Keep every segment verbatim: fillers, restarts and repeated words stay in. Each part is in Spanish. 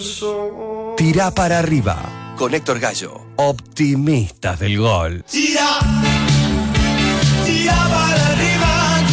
Tirá para arriba con Héctor Gallo. Optimistas del gol. Tira, tira para arriba,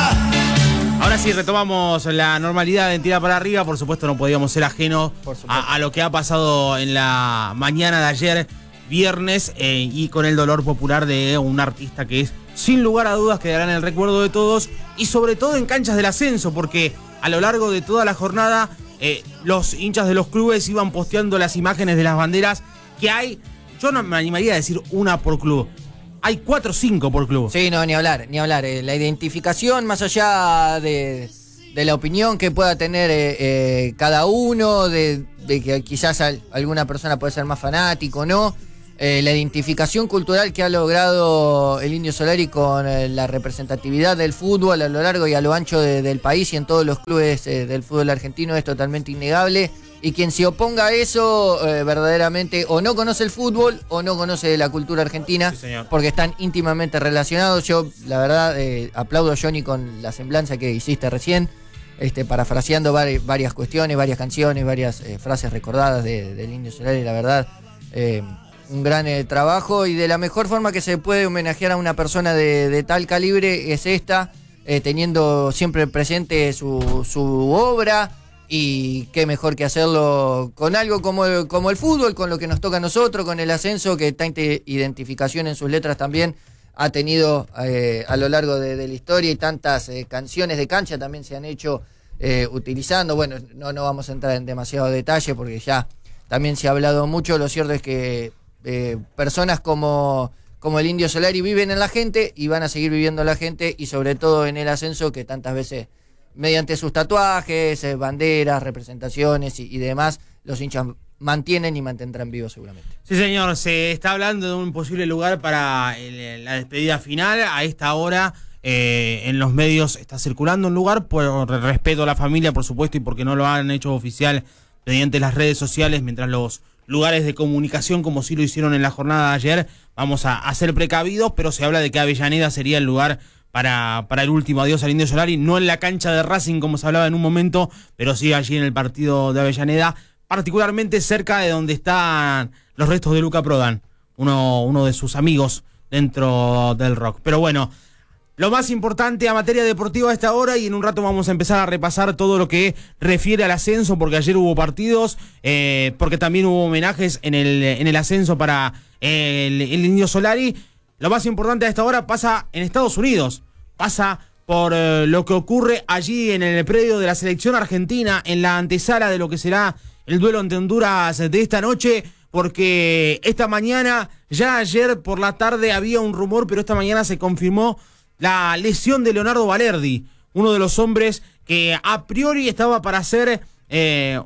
tira. Ahora sí, retomamos la normalidad en Tira para arriba. Por supuesto, no podíamos ser ajenos a, a lo que ha pasado en la mañana de ayer, viernes, eh, y con el dolor popular de un artista que es, sin lugar a dudas, quedará en el recuerdo de todos, y sobre todo en canchas del ascenso, porque a lo largo de toda la jornada eh, los hinchas de los clubes iban posteando las imágenes de las banderas que hay. Yo no me animaría a decir una por club. Hay cuatro o cinco por club. Sí, no, ni hablar, ni hablar. Eh, la identificación, más allá de, de la opinión que pueda tener eh, eh, cada uno, de, de que quizás al, alguna persona puede ser más fanático o no, eh, la identificación cultural que ha logrado el Indio Solari con eh, la representatividad del fútbol a lo largo y a lo ancho de, del país y en todos los clubes eh, del fútbol argentino es totalmente innegable. Y quien se oponga a eso, eh, verdaderamente o no conoce el fútbol o no conoce la cultura argentina, sí, porque están íntimamente relacionados. Yo, la verdad, eh, aplaudo a Johnny con la semblanza que hiciste recién, este, parafraseando vari, varias cuestiones, varias canciones, varias eh, frases recordadas de, del Indio Solari. La verdad, eh, un gran eh, trabajo, y de la mejor forma que se puede homenajear a una persona de, de tal calibre es esta, eh, teniendo siempre presente su, su obra. Y qué mejor que hacerlo con algo como el, como el fútbol, con lo que nos toca a nosotros, con el ascenso, que tanta identificación en sus letras también ha tenido eh, a lo largo de, de la historia, y tantas eh, canciones de cancha también se han hecho eh, utilizando. Bueno, no, no vamos a entrar en demasiado detalle porque ya también se ha hablado mucho. Lo cierto es que eh, personas como, como el Indio Solari viven en la gente y van a seguir viviendo en la gente, y sobre todo en el ascenso, que tantas veces, mediante sus tatuajes, eh, banderas, representaciones y, y demás, los hinchas mantienen y mantendrán vivos seguramente. Sí, señor, se está hablando de un posible lugar para el, la despedida final. A esta hora eh, en los medios está circulando un lugar, por respeto a la familia, por supuesto, y porque no lo han hecho oficial mediante las redes sociales, mientras los lugares de comunicación, como sí lo hicieron en la jornada de ayer, vamos a, a ser precavidos, pero se habla de que Avellaneda sería el lugar Para, para el último adiós al Indio Solari, no en la cancha de Racing como se hablaba en un momento, pero sí allí en el partido de Avellaneda, particularmente cerca de donde están los restos de Luca Prodan, uno, uno de sus amigos dentro del rock. Pero bueno, lo más importante a materia deportiva a esta hora, y en un rato vamos a empezar a repasar todo lo que refiere al ascenso, porque ayer hubo partidos, eh, porque también hubo homenajes en el, en el ascenso para el, el Indio Solari. Lo más importante a esta hora pasa en Estados Unidos, pasa por eh, lo que ocurre allí en el predio de la selección argentina, en la antesala de lo que será el duelo ante Honduras de esta noche, porque esta mañana, ya ayer por la tarde había un rumor, pero esta mañana se confirmó la lesión de Leonardo Balerdi, uno de los hombres que a priori estaba para ser eh,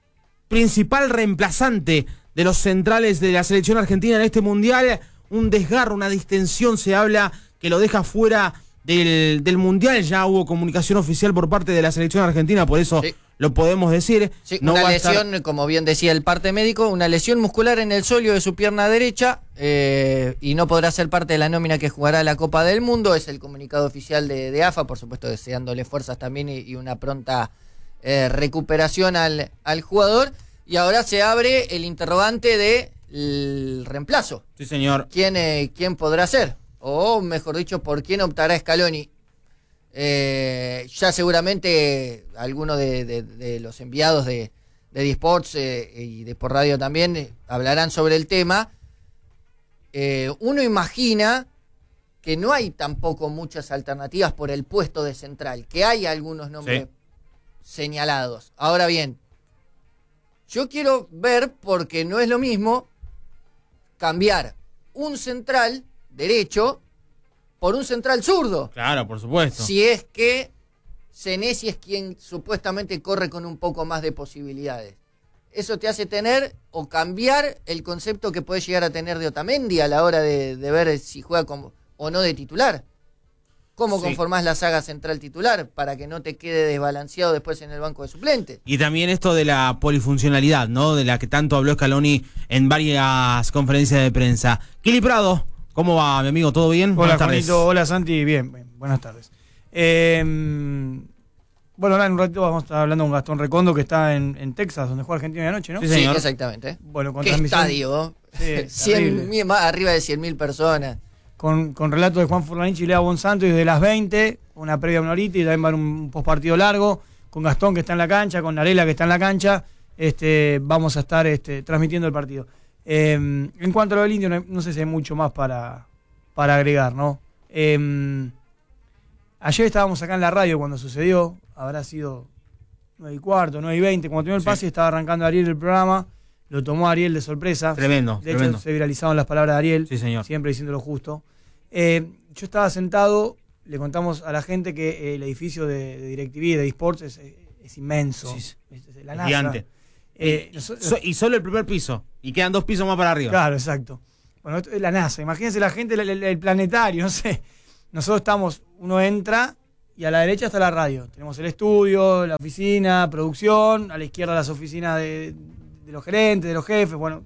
principal reemplazante de los centrales de la selección argentina en este mundial. Un desgarro, una distensión, se habla que lo deja fuera del, del Mundial. Ya hubo comunicación oficial por parte de la selección argentina, por eso sí lo podemos decir. Sí, no una lesión, estar... como bien decía el parte médico, una lesión muscular en el sóleo de su pierna derecha, eh, y no podrá ser parte de la nómina que jugará la Copa del Mundo. Es el comunicado oficial de, de A F A, por supuesto deseándole fuerzas también y, y una pronta eh, recuperación al, al jugador. Y ahora se abre el interrogante de el reemplazo. Sí, señor. ¿Quién, eh, quién podrá ser? O mejor dicho, ¿por quién optará Scaloni? Eh, ya seguramente alguno de, de, de los enviados de, de Disports eh, y de por radio también eh, hablarán sobre el tema. Eh, uno imagina que no hay tampoco muchas alternativas por el puesto de central, que hay algunos nombres sí señalados. Ahora bien, yo quiero ver, porque no es lo mismo cambiar un central derecho por un central zurdo. Claro, por supuesto. Si es que Senesi es quien supuestamente corre con un poco más de posibilidades. Eso te hace tener o cambiar el concepto que puede llegar a tener de Otamendi a la hora de, de ver si juega como, o no de titular. ¿Cómo sí conformás la saga central titular para que no te quede desbalanceado después en el banco de suplentes? Y también esto de la polifuncionalidad, ¿no? De la que tanto habló Scaloni en varias conferencias de prensa. Kili Prado, ¿cómo va, mi amigo? ¿Todo bien? Hola, buenas tardes. Juanito, hola, Santi, bien, bien, buenas tardes. Eh, Bueno, ahora en un ratito vamos a estar hablando con Gastón Recondo, que está en, en Texas, donde juega Argentina de noche, ¿no? Sí, Sí, señor. exactamente. Bueno, con ¿Qué transmisión- estadio? Sí, cien terrible. mil, más arriba de cien mil personas. Con, con relato de Juan Furlanich y Lea Bonsanto desde las veinte, una previa una horita y también va a haber un postpartido largo, con Gastón que está en la cancha, con Narela que está en la cancha, este, vamos a estar este, transmitiendo el partido. Eh, en cuanto a lo del Indio, no, no sé si hay mucho más para, para agregar, ¿no? Eh, ayer estábamos acá en la radio cuando sucedió, habrá sido nueve y cuarto, nueve y veinte, cuando terminó el Sí. pase estaba arrancando Ariel el programa, lo tomó Ariel de sorpresa. Tremendo, De tremendo. hecho, se viralizaron las palabras de Ariel, Sí, señor. siempre diciendo lo justo. Eh, yo estaba sentado, le contamos a la gente que eh, el edificio de, de DirecTV, de eSports, es, es inmenso. Sí, sí. Es, es la Es NASA. gigante. Eh, nosotros- So- y solo el primer piso. Y quedan dos pisos más para arriba. Claro, exacto. Bueno, esto es la NASA. Imagínense la gente, el, el- el planetario, no sé. Nosotros estamos, uno entra y a la derecha está la radio. Tenemos el estudio, la oficina, producción, a la izquierda las oficinas de, de los gerentes, de los jefes, bueno.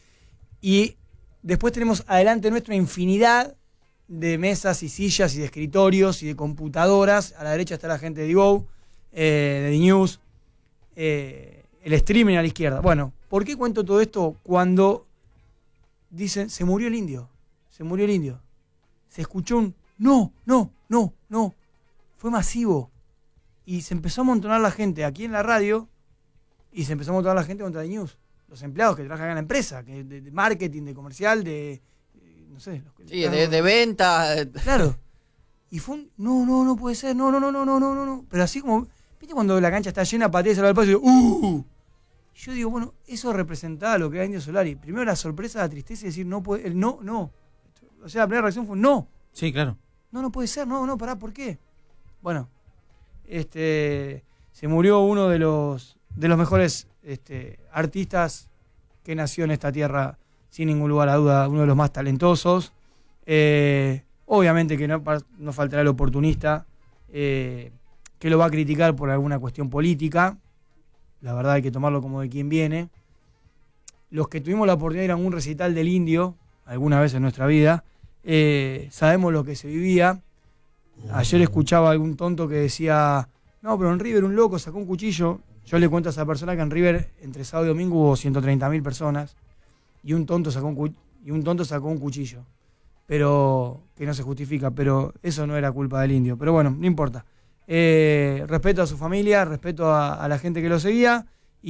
Y después tenemos adelante nuestra infinidad de mesas y sillas y de escritorios y de computadoras. A la derecha está la gente de Divo, eh, de D-News, eh, el streaming a la izquierda. Bueno, ¿por qué cuento todo esto cuando dicen, se murió el indio? Se murió el indio. Se escuchó un, no, no, no, no. Fue masivo. Y se empezó a amontonar la gente aquí en la radio y se empezó a amontonar la gente contra D-News. Los empleados que trabajan en la empresa, que de, de marketing, de comercial, de, eh, no sé. Los que Sí, de, de venta. Claro. Y fue un, no, no, no puede ser, no, no, no, no, no, no, no, no. Pero así como, ¿viste cuando la cancha está llena, patea y se va al paso y digo, ¡uh! Yo digo, bueno, eso representaba lo que era Indio Solari. Primero la sorpresa, la tristeza y decir, no puede, el no, no. O sea, la primera reacción fue un no. Sí, claro. No, no puede ser, no, no, pará, ¿por qué? Bueno, este, se murió uno de los, de los mejores este, artistas que nació en esta tierra, sin ningún lugar a duda, uno de los más talentosos. Eh, obviamente que no, no faltará el oportunista eh, que lo va a criticar por alguna cuestión política. La verdad hay que tomarlo como de quien viene. Los que tuvimos la oportunidad de ir a un recital del Indio, alguna vez en nuestra vida, eh, sabemos lo que se vivía. Ayer escuchaba a algún tonto que decía, no, pero en River un loco sacó un cuchillo. Yo le cuento a esa persona que en River entre sábado y domingo hubo ciento treinta mil personas y un tonto sacó un, cu y un tonto sacó un cuchillo. Pero que no se justifica, pero eso no era culpa del Indio. Pero bueno, no importa. Eh, respeto a su familia, respeto a, a la gente que lo seguía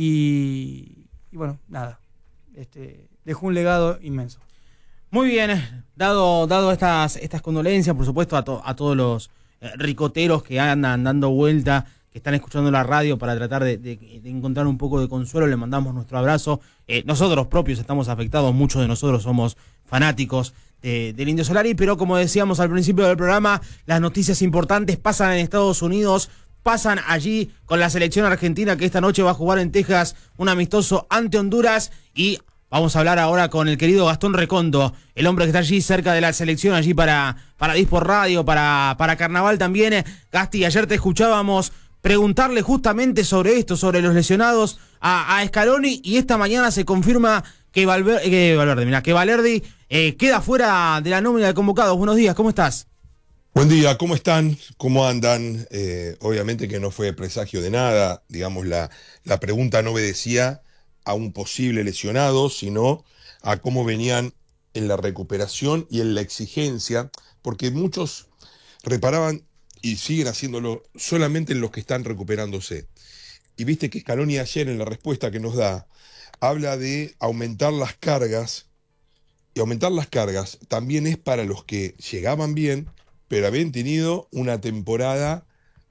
y, y bueno, nada. Este, dejó un legado inmenso. Muy bien, dado, dado estas, estas condolencias, por supuesto, a, to, a todos los eh, ricoteros que andan dando vuelta, que están escuchando la radio para tratar de, de, de encontrar un poco de consuelo, le mandamos nuestro abrazo. Eh, nosotros propios estamos afectados, muchos de nosotros somos fanáticos de, del Indio Solari, pero como decíamos al principio del programa, las noticias importantes pasan en Estados Unidos, pasan allí con la selección argentina que esta noche va a jugar en Texas un amistoso ante Honduras y vamos a hablar ahora con el querido Gastón Recondo, el hombre que está allí cerca de la selección, allí para, para Disport Radio, para, para Carnaval también. Gasti, ayer te escuchábamos preguntarle justamente sobre esto, sobre los lesionados a, a Scaloni, y esta mañana se confirma que Valverde, que Valverde, mirá, que Valerdi eh, queda fuera de la nómina de convocados. Buenos días, ¿cómo estás? Buen día, ¿cómo están? ¿Cómo andan? Eh, obviamente que no fue presagio de nada, digamos, la, la pregunta no obedecía a un posible lesionado, sino a cómo venían en la recuperación y en la exigencia, porque muchos reparaban y siguen haciéndolo solamente en los que están recuperándose. Y viste que Scaloni ayer en la respuesta que nos da, habla de aumentar las cargas, y aumentar las cargas también es para los que llegaban bien, pero habían tenido una temporada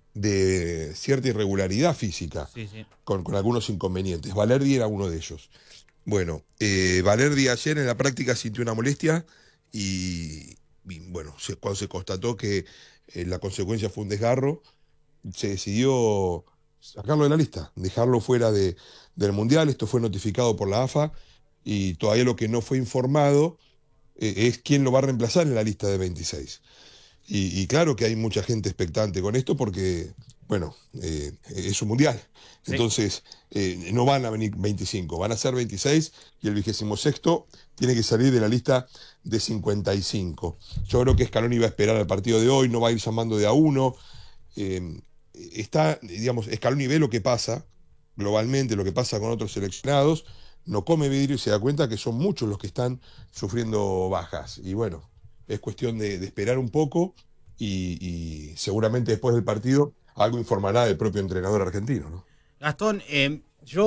de cierta irregularidad física, Sí, sí. con, con algunos inconvenientes. Valerdi era uno de ellos. Bueno, eh, Valerdi ayer en la práctica sintió una molestia y, y bueno, se, cuando se constató que eh, la consecuencia fue un desgarro, se decidió sacarlo de la lista, dejarlo fuera de, del Mundial. Esto fue notificado por la A F A y todavía lo que no fue informado eh, es quién lo va a reemplazar en la lista de veintiséis. Y, y claro que hay mucha gente expectante con esto porque, bueno, eh, es un mundial. Sí. Entonces, eh, no van a venir veinticinco, van a ser veintiséis y el vigésimo sexto tiene que salir de la lista de cincuenta y cinco. Yo creo que Scaloni va a esperar al partido de hoy, no va a ir llamando de a uno. Eh, está, digamos, Scaloni ve lo que pasa globalmente, lo que pasa con otros seleccionados, no come vidrio y se da cuenta que son muchos los que están sufriendo bajas. Y bueno, es cuestión de, de esperar un poco y, y seguramente después del partido algo informará del propio entrenador argentino, ¿no? Gastón, eh,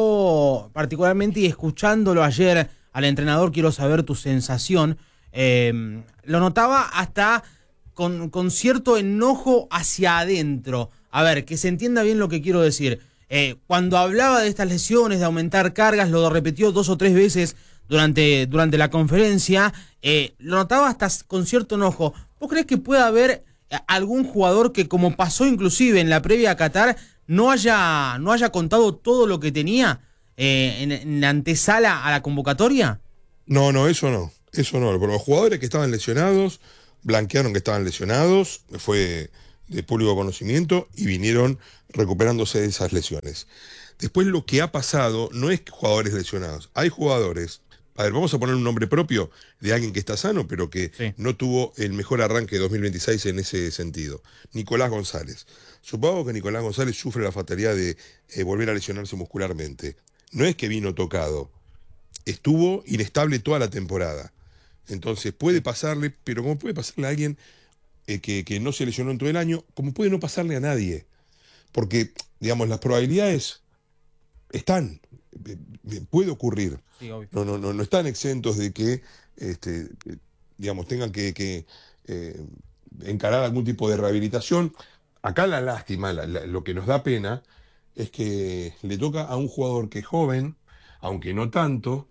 yo particularmente y escuchándolo ayer al entrenador, quiero saber tu sensación. Eh, lo notaba hasta con, con cierto enojo hacia adentro. A ver, que se entienda bien lo que quiero decir. Eh, cuando hablaba de estas lesiones, de aumentar cargas, lo repitió dos o tres veces durante, durante la conferencia, eh, lo notaba hasta con cierto enojo. ¿Vos crees que puede haber algún jugador que, como pasó inclusive en la previa a Qatar, no haya, no haya contado todo lo que tenía eh, en, en la antesala a la convocatoria? No, no, eso no, eso no. Pero los jugadores que estaban lesionados, blanquearon que estaban lesionados, fue de público conocimiento y vinieron recuperándose de esas lesiones. Después lo que ha pasado no es jugadores lesionados, hay jugadores, a ver, vamos a poner un nombre propio de alguien que está sano, pero que sí. no tuvo el mejor arranque de dos mil veintiséis en ese sentido. Nicolás González. Supongo que Nicolás González sufre la fatalidad de eh, volver a lesionarse muscularmente. No es que vino tocado, estuvo inestable toda la temporada. Entonces puede pasarle, pero como puede pasarle a alguien eh, que, que no se lesionó en todo el año, como puede no pasarle a nadie. Porque, digamos, las probabilidades están, puede ocurrir. Sí, obvio. No, no, no, no están exentos de que, este, digamos, tengan que, que eh, encarar algún tipo de rehabilitación. Acá la lástima, la, la, lo que nos da pena, es que le toca a un jugador que es joven, aunque no tanto,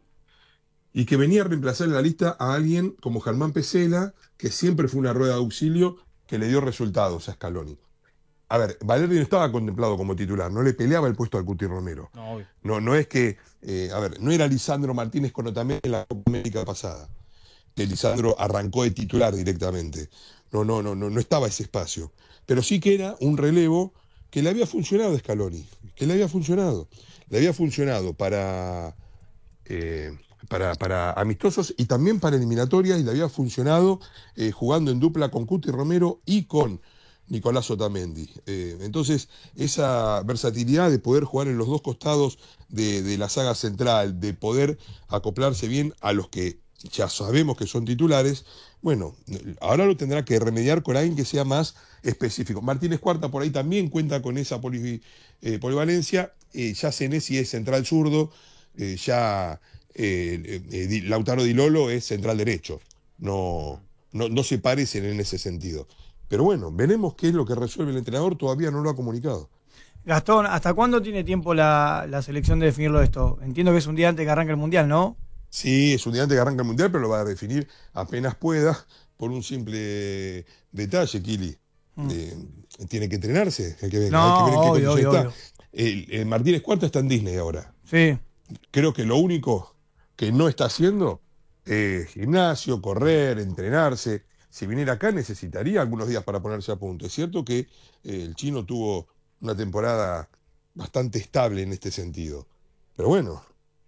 y que venía a reemplazar en la lista a alguien como Germán Pesela, que siempre fue una rueda de auxilio que le dio resultados a Scaloni. A ver, Valerdi no estaba contemplado como titular, no le peleaba el puesto al Cuti Romero. No, obvio. No, no es que, eh, a ver, no era Lisandro Martínez con Otamendi en la Copa América pasada, que Lisandro arrancó de titular directamente. No, no, no, no, no estaba ese espacio. Pero sí que era un relevo que le había funcionado a Scaloni, que le había funcionado. Le había funcionado para, eh, para, para amistosos y también para eliminatorias, y le había funcionado eh, jugando en dupla con Cuti Romero y con Nicolás Otamendi. Eh, entonces, esa versatilidad de poder jugar en los dos costados de, de la saga central, de poder acoplarse bien a los que ya sabemos que son titulares, bueno, ahora lo tendrá que remediar con alguien que sea más específico. Martínez Cuarta por ahí también cuenta con esa poli, eh, polivalencia, eh, ya Senesi es central zurdo, eh, ya eh, eh, Lautaro Di Lolo es central derecho, no, no, no se parecen en ese sentido. Pero bueno, veremos qué es lo que resuelve el entrenador, todavía no lo ha comunicado. Gastón, ¿hasta cuándo tiene tiempo la, la selección de definirlo esto? Entiendo que es un día antes que arranque el Mundial, ¿no? Sí, es un día antes que arranca el Mundial, pero lo va a definir apenas pueda, por un simple detalle, Kili. Mm. Eh, tiene que entrenarse, hay que ver, no, hay que ver en qué obvio, condición obvio, está. obvio. El, el Martínez Cuarta está en Disney ahora. Sí. Creo que lo único que no está haciendo es gimnasio, correr, entrenarse. Si viniera acá necesitaría algunos días para ponerse a punto. Es cierto que eh, el chino tuvo una temporada bastante estable en este sentido. Pero bueno,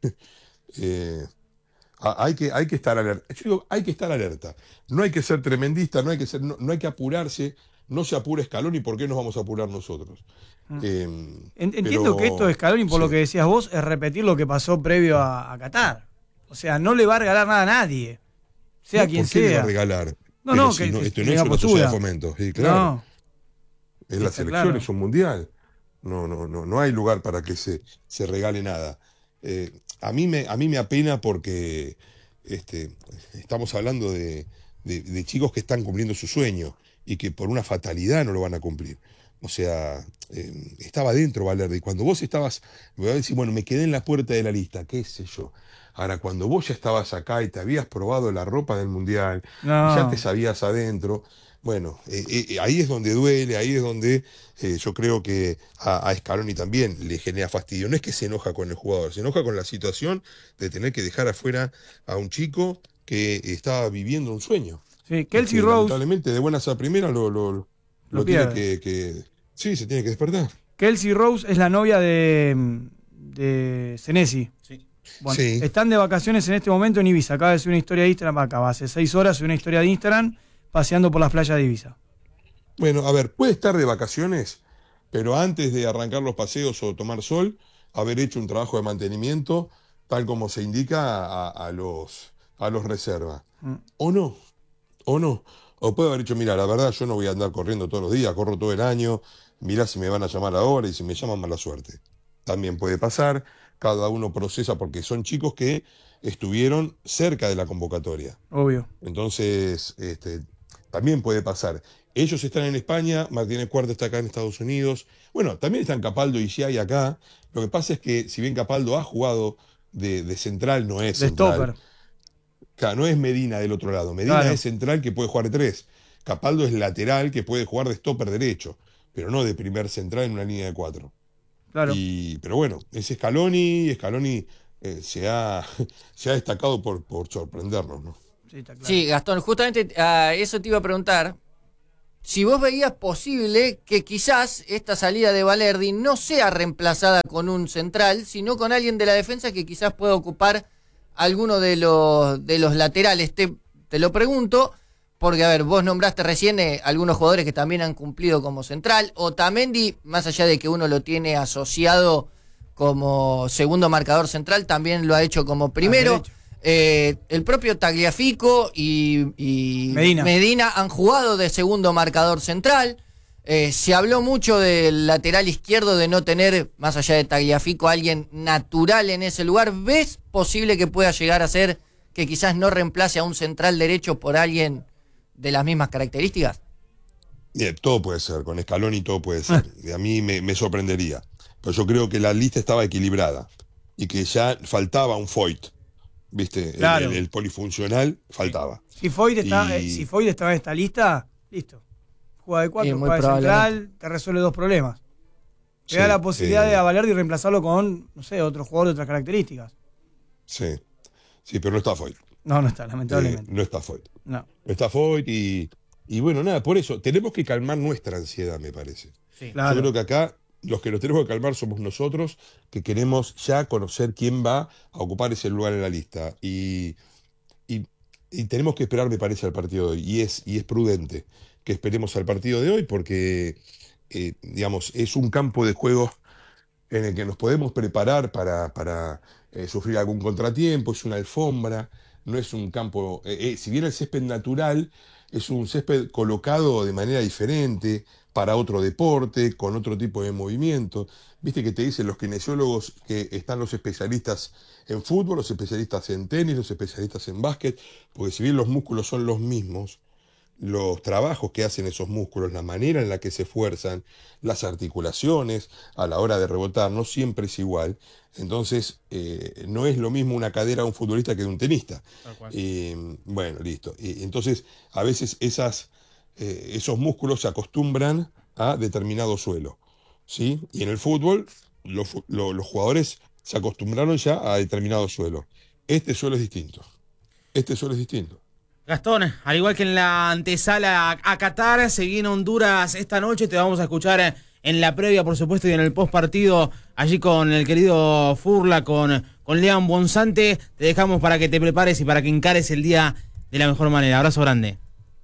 eh, hay, que, hay que estar alerta. Yo digo, hay que estar alerta. No hay que ser tremendista, no hay que, ser, no, no hay que apurarse. No se apura Scaloni, ¿por qué nos vamos a apurar nosotros? Mm. Eh, Entiendo pero, que esto de Scaloni, por sí. lo que decías vos, es repetir lo que pasó previo a, a Qatar. O sea, no le va a regalar nada a nadie, sea no, quien ¿por qué sea. le va a regalar? No, Pero no, si que, no, que esto no es una postura. sociedad de fomento, sí, claro. No. Es la Está selección, claro. es un mundial. No, no, no, no hay lugar para que se, se regale nada. Eh, a, mí me, a mí me apena porque este, estamos hablando de, de, de chicos que están cumpliendo su sueño y que por una fatalidad no lo van a cumplir. O sea, eh, estaba dentro Valerdi. Cuando vos estabas, me voy a decir, bueno, me quedé en la puerta de la lista, qué sé yo. Ahora, cuando vos ya estabas acá y te habías probado la ropa del Mundial, No. y ya te sabías adentro, bueno, eh, eh, ahí es donde duele, ahí es donde eh, yo creo que a, a Scaloni también le genera fastidio. No es que se enoja con el jugador, se enoja con la situación de tener que dejar afuera a un chico que estaba viviendo un sueño. Sí, Kelsey que, Rose. lamentablemente, de buenas a primeras lo, lo, lo, lo tiene que, que... Sí, se tiene que despertar. Kelsey Rose es la novia de, de Senesi. Sí. Bueno, Sí. están de vacaciones en este momento en Ibiza. Acaba de subir una historia de Instagram, acaba hace seis horas subir una historia de Instagram paseando por las playas de Ibiza. Bueno, a ver, puede estar de vacaciones, pero antes de arrancar los paseos o tomar sol, haber hecho un trabajo de mantenimiento tal como se indica a, a los, a los reservas. Mm. O no, o no. O puede haber dicho, mira, la verdad yo no voy a andar corriendo todos los días, corro todo el año, mirá si me van a llamar ahora y si me llaman, mala suerte. También puede pasar, cada uno procesa porque son chicos que estuvieron cerca de la convocatoria. Obvio. Entonces, este, también puede pasar. Ellos están en España, Martínez Cuarta está acá en Estados Unidos. Bueno, también están Capaldo y Giai acá. Lo que pasa es que si bien Capaldo ha jugado de, de central, no es de central. Stopper. Claro, no es Medina del otro lado. Medina claro. es central que puede jugar de tres. Capaldo es lateral que puede jugar de stopper derecho, pero no de primer central en una línea de cuatro. Claro. Y, pero bueno, es Scaloni, Scaloni eh, se, ha, se ha destacado por, por sorprendernos, ¿no? Sí, está claro. Sí, Gastón, justamente uh, eso te iba a preguntar. Si vos veías posible que quizás esta salida de Valerdi no sea reemplazada con un central, sino con alguien de la defensa que quizás pueda ocupar alguno de los, de los laterales. Te, te lo pregunto porque, a ver, vos nombraste recién eh, algunos jugadores que también han cumplido como central. Otamendi, más allá de que uno lo tiene asociado como segundo marcador central, también lo ha hecho como primero. Eh, el propio Tagliafico y, y Medina. Medina han jugado de segundo marcador central. Eh, se habló mucho del lateral izquierdo, de no tener, más allá de Tagliafico, alguien natural en ese lugar. ¿Ves posible que pueda llegar a ser que quizás no reemplace a un central derecho por alguien de las mismas características? Bien, todo puede ser, con Scaloni todo puede ser. A mí me, me sorprendería. Pero yo creo que la lista estaba equilibrada y que ya faltaba un Foyt. ¿Viste? Claro. El, el, el polifuncional faltaba. Si Foyt está, y... si Foyt estaba en esta lista, listo. Juega de cuatro, Sí, juega de central, te resuelve dos problemas. Te da Sí, la posibilidad eh... de a Valerdi reemplazarlo con, no sé, otro jugador de otras características. Sí, sí, pero no está Foyt. No, no está, lamentablemente. Eh, no está Foyt. No. No está Foyt y, y bueno, nada, por eso tenemos que calmar nuestra ansiedad, me parece. Sí, claro. Yo creo que acá los que nos tenemos que calmar somos nosotros, que queremos ya conocer quién va a ocupar ese lugar en la lista. Y, y, y tenemos que esperar, me parece, al partido de hoy. Y es, y es prudente que esperemos al partido de hoy porque, eh, digamos, es un campo de juego en el que nos podemos preparar para, para eh, sufrir algún contratiempo, es una alfombra, no es un campo... Eh, eh, si bien el césped natural es un césped colocado de manera diferente, para otro deporte, con otro tipo de movimiento. Viste que te dicen los kinesiólogos que están los especialistas en fútbol, los especialistas en tenis, los especialistas en básquet, porque si bien los músculos son los mismos, los trabajos que hacen esos músculos, la manera en la que se esfuerzan, las articulaciones a la hora de rebotar, no siempre es igual. Entonces, eh, no es lo mismo una cadera de un futbolista que de un tenista. Eh, bueno, listo. Y entonces, a veces esas... Eh, esos músculos se acostumbran a determinado suelo, ¿sí? Y en el fútbol lo, lo, los jugadores se acostumbraron ya a determinado suelo. Este suelo es distinto. Este suelo es distinto. Gastón, al igual que en la antesala a Qatar, se viene Honduras esta noche. Te vamos a escuchar en la previa, por supuesto, y en el post partido, allí con el querido Furla, con, con Lean Bonsante. Te dejamos para que te prepares y para que encares el día de la mejor manera. Abrazo grande.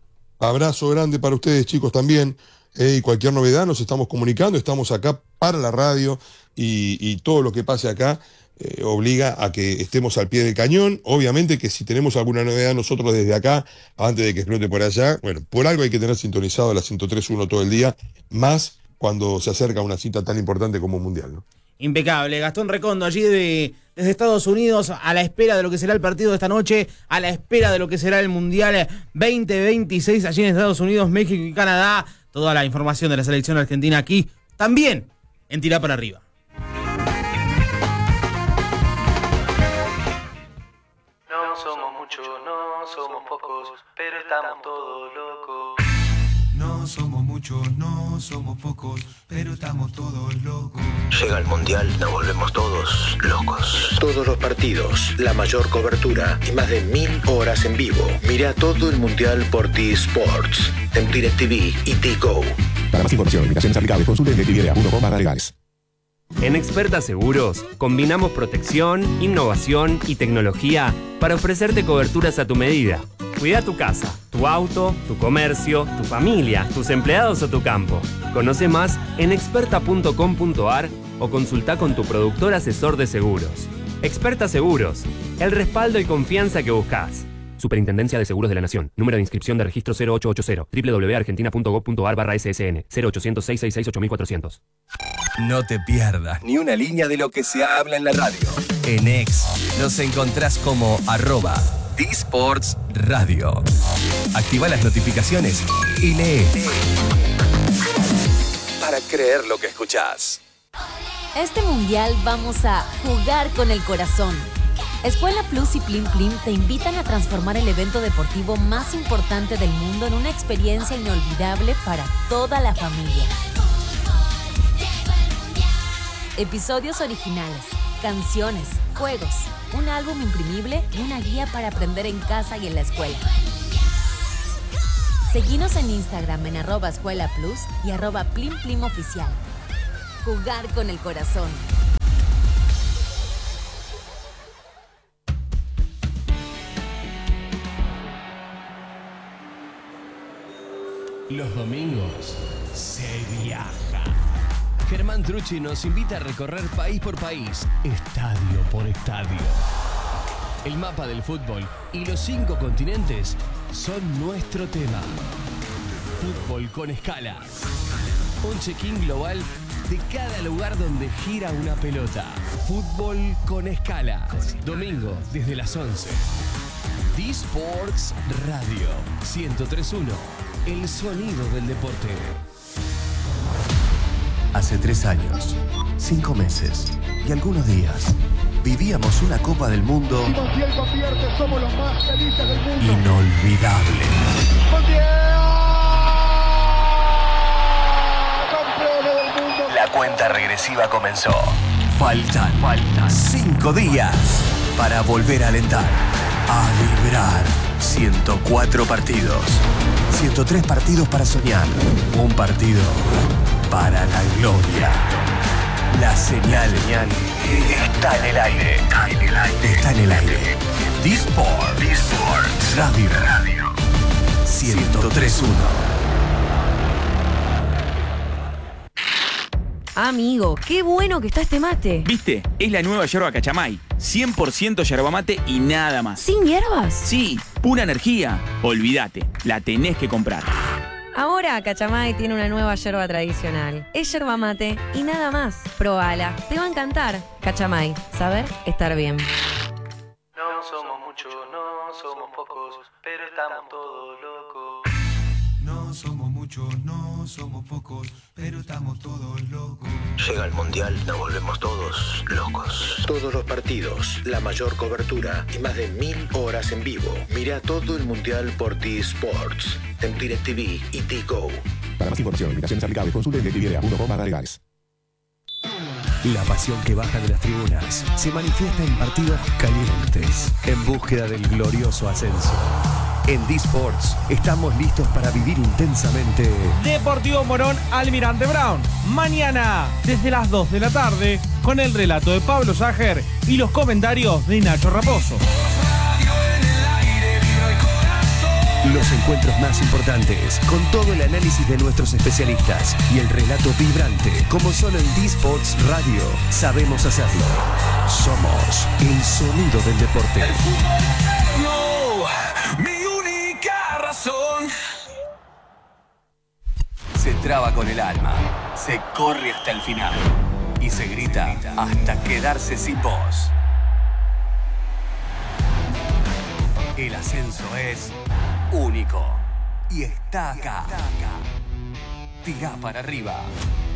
Abrazo grande para ustedes, chicos, también. Eh, y cualquier novedad nos estamos comunicando. Estamos acá para la radio y, y todo lo que pase acá eh, obliga a que estemos al pie del cañón. Obviamente que si tenemos alguna novedad nosotros desde acá, antes de que explote por allá, bueno, por algo hay que tener sintonizado la ciento tres punto uno todo el día, más cuando se acerca una cita tan importante como un mundial, ¿no? Impecable. Gastón Recondo, allí de, desde Estados Unidos, a la espera de lo que será el partido de esta noche, a la espera de lo que será el Mundial veinte veintiséis allí en Estados Unidos, México y Canadá. Toda la información de la selección argentina aquí, también en Tirá para Arriba. No somos muchos, no somos pocos, pero estamos todos locos. No somos muchos, no somos pocos, pero estamos todos locos. Llega el Mundial, nos volvemos todos locos. Todos los partidos, la mayor cobertura y más de mil horas en vivo. Mira todo el Mundial por T-Sports, en DirecTV y T-Go. Para más información, invitaciones aplicables, consulte en directv punto com barra legales. En Experta Seguros, combinamos protección, innovación y tecnología para ofrecerte coberturas a tu medida. Cuida tu casa, tu tu auto, tu comercio, tu familia, tus empleados o tu campo. Conoce más en experta punto com punto a r o consulta con tu productor asesor de seguros. Experta Seguros, el respaldo y confianza que buscas. Superintendencia de Seguros de la Nación. Número de inscripción de registro cero ocho ocho cero. doble u doble u doble u punto argentina punto gov punto a r barra S S N. cero ochocientos, seiscientos sesenta y seis, ocho mil cuatrocientos. No te pierdas ni una línea de lo que se habla en la radio. En X nos encontrás como arroba D-Sports Radio. Activa las notificaciones y lee. Para creer lo que escuchás. Este mundial vamos a jugar con el corazón. Escuela Plus y Plim Plim te invitan a transformar el evento deportivo más importante del mundo en una experiencia inolvidable para toda la familia. Episodios originales, canciones, juegos, un álbum imprimible y una guía para aprender en casa y en la escuela. Seguinos en Instagram en arroba Escuela Plus y arroba Plim Plim Oficial. Jugar con el corazón. Los domingos se viaja. Germán Trucci nos invita a recorrer país por país, estadio por estadio. El mapa del fútbol y los cinco continentes son nuestro tema. Fútbol con escala. Un check-in global de cada lugar donde gira una pelota. Fútbol con escala. Domingo desde las once. D-Sports Radio ciento tres punto uno. El sonido del deporte. Hace tres años, cinco meses y algunos días vivíamos una Copa del Mundo inolvidable. La cuenta regresiva comenzó. Faltan, Faltan cinco días para volver a alentar, a vibrar. ciento cuatro partidos. ciento tres partidos para soñar. Un partido para la gloria. La señal está en el aire. Está en el aire. Está en el aire. D-Sport. D-Sport. Radio. Radio. ciento tres punto uno. Amigo, qué bueno que está este mate. ¿Viste? Es la nueva yerba Cachamay. cien por ciento yerba mate y nada más. ¿Sin hierbas? Sí, pura energía. Olvídate, la tenés que comprar. Ahora Cachamay tiene una nueva yerba tradicional. Es yerba mate y nada más. Probala, te va a encantar. Cachamay, saber estar bien. No somos muchos, no somos pocos, pero estamos todos locos. No somos muchos, no somos pocos, pero estamos todos locos. Llega el Mundial, nos volvemos todos locos. Todos los partidos, la mayor cobertura y más de mil horas en vivo. Mira todo el Mundial por T-Sports, en DirecTV y T-Go. Para más información y limitaciones aplicables, consulte en directv punto com barra legales. La pasión que baja de las tribunas se manifiesta en partidos calientes, en búsqueda del glorioso ascenso. En D-Sports estamos listos para vivir intensamente Deportivo Morón Almirante Brown. Mañana, desde las dos de la tarde, con el relato de Pablo Sager y los comentarios de Nacho Raposo. Los encuentros más importantes, con todo el análisis de nuestros especialistas y el relato vibrante, como solo en D-Sports Radio sabemos hacerlo. Somos el sonido del deporte. El fútbol, no, mi única razón. Se traba con el alma, se corre hasta el final y se grita hasta quedarse sin voz. El ascenso es único y está acá. Tirá para arriba.